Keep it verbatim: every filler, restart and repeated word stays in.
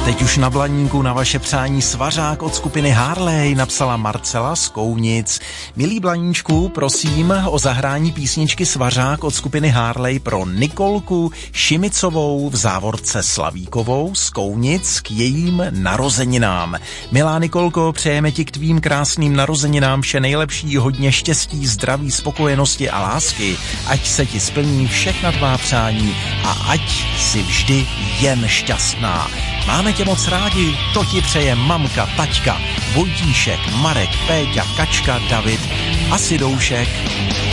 teď už na blaníku na vaše přání svařák od skupiny Harley, napsala Marcela z Kounic. Milý blaníčku, prosím o zahrání písničky Svařák od skupiny Harley pro Nikolku Šimicovou v závorce Slavíkovou z Kounic k jejím narozeninám. Milá Nikolko, přejeme ti k tvým krásným narozeninám vše nejlepší, hodně štěstí, zdraví, spokojenosti a lásky. Ať se ti splní všechna tvá přání a ať si vždy jen šťastná. Máme tě moc rádi, to ti přeje mamka, taťka, Vojtíšek, Marek, Péťa, Kačka, David a Sidoušek.